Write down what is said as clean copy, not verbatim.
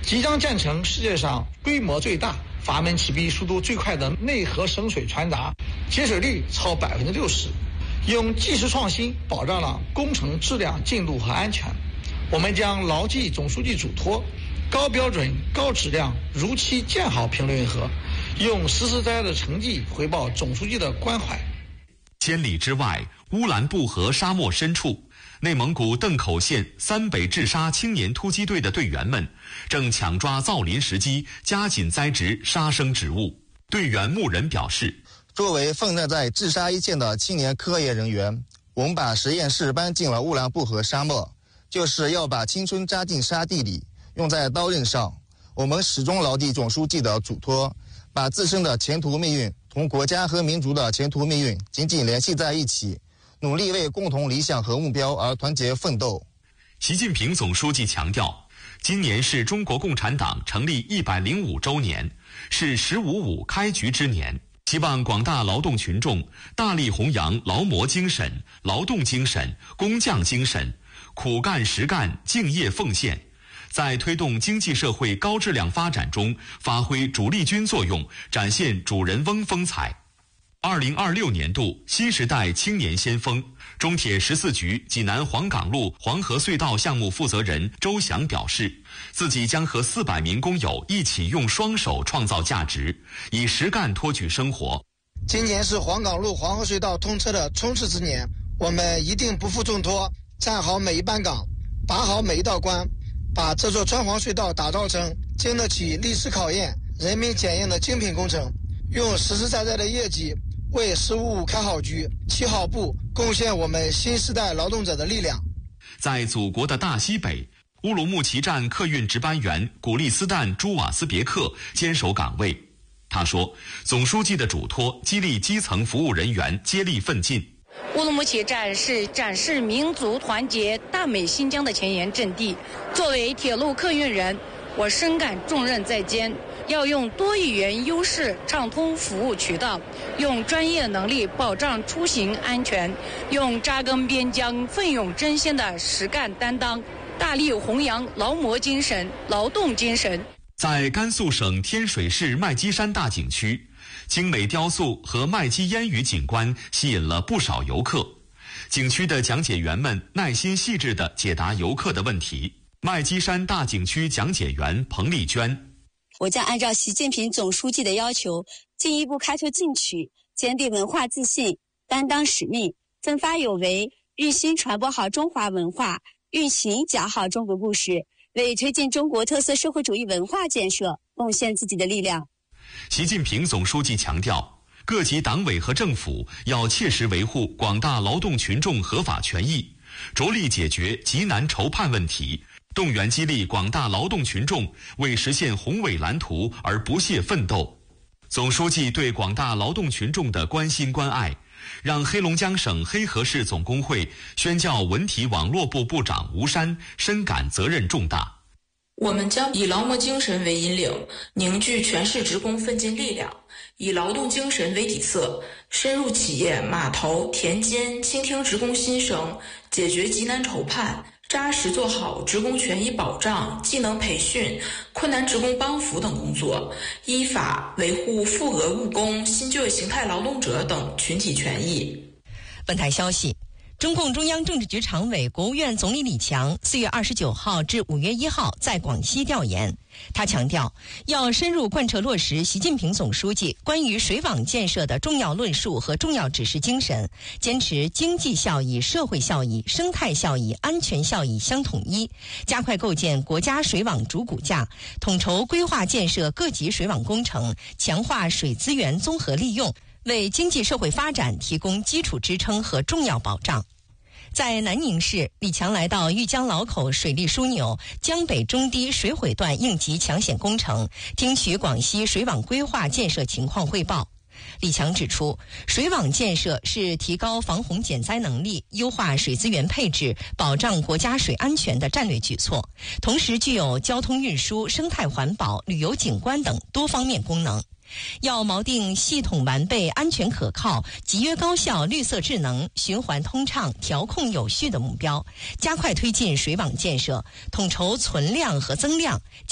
即将建成世界上规模最大、阀门启闭速度最快的内河省水船闸，节水率超60%，用技术创新保障了工程质量、进度和安全。我们将牢记总书记嘱托，高标准、高质量、如期建好评论河，用实实在在的成绩回报总书记的关怀。 千里之外，乌兰布和沙漠深处，内蒙古邓口县三北治沙青年突击队的队员们正抢抓造林时机，加紧栽植沙生植物。队员牧人表示， 作为奋战在治沙一线的青年科研人员，我们把实验室搬进了乌兰布和沙漠，就是要把青春扎进沙地里，用在刀刃上。我们始终牢记总书记的嘱托，把自身的前途命运同国家和民族的前途命运紧紧联系在一起，努力为共同理想和目标而团结奋斗。 习近平总书记强调，今年是中国共产党成立105周年，是“15.5”开局之年，希望广大劳动群众大力弘扬劳模精神、劳动精神、工匠精神，苦干实干、敬业奉献，在推动经济社会高质量发展中发挥主力军作用，展现主人翁风采。2026年度新时代青年先锋，中铁14局济南黄岗路黄河隧道项目负责人周翔表示，自己将和400名工友一起用双手创造价值，以实干托举生活。 今年是黄岗路黄河隧道通车的冲刺之年，我们一定不负重托，站好每一班岗，把好每一道关，把这座川黄隧道打造成经得起历史考验、人民检验的精品工程，用实实在在的业绩为“15.5”开好局、起好步，贡献我们新时代劳动者的力量。 在祖国的大西北，乌鲁木齐站客运值班员古利斯坦·朱瓦斯别克坚守岗位。他说，总书记的嘱托激励基层服务人员接力奋进。 乌鲁木齐站是展示民族团结大美新疆的前沿阵地。作为铁路客运人，我深感重任在肩，要用多语言优势畅通服务渠道，用专业能力保障出行安全，用扎根边疆奋勇争先的实干担当，大力弘扬劳模精神、劳动精神。 在甘肃省天水市麦积山大景区，精美雕塑和麦积烟雨景观吸引了不少游客。景区的讲解员们耐心细致地解答游客的问题。麦积山大景区讲解员彭丽娟， 我将按照习近平总书记的要求，进一步开拓进取，坚定文化自信，担当使命，奋发有为，用心传播好中华文化，用行讲好中国故事，为推进中国特色社会主义文化建设贡献自己的力量。 习近平总书记强调，各级党委和政府要切实维护广大劳动群众合法权益，着力解决急难愁盼问题，动员激励广大劳动群众为实现宏伟蓝图而不懈奋斗。总书记对广大劳动群众的关心关爱，让黑龙江省黑河市总工会宣教文体网络部部长吴山深感责任重大。 我们将以劳模精神为引领，凝聚全市职工奋进力量，以劳动精神为底色，深入企业、码头、田间，倾听职工心声，解决急难愁盼，扎实做好职工权益保障、技能培训、困难职工帮扶等工作，依法维护富额务工、新就业形态劳动者等群体权益。 本台消息，中共中央政治局常委、国务院总理李强4月29号至5月1号在广西调研。他强调，要深入贯彻落实习近平总书记关于水网建设的重要论述和重要指示精神，坚持经济效益、社会效益、生态效益、安全效益相统一，加快构建国家水网主骨架，统筹规划建设各级水网工程，强化水资源综合利用，为经济社会发展提供基础支撑和重要保障。在南宁市，李强来到豫江老口水利枢纽江北中低水毁段应急抢险工程，听取广西水网规划建设情况汇报。李强指出，水网建设是提高防洪减灾能力、优化水资源配置、保障国家水安全的战略举措，同时具有交通运输、生态环保、旅游景观等多方面功能。要锚定系统完备、安全可靠、集约高效、绿色智能、循环通畅、调控有序的目标，加快推进水网建设，统筹存量和增量，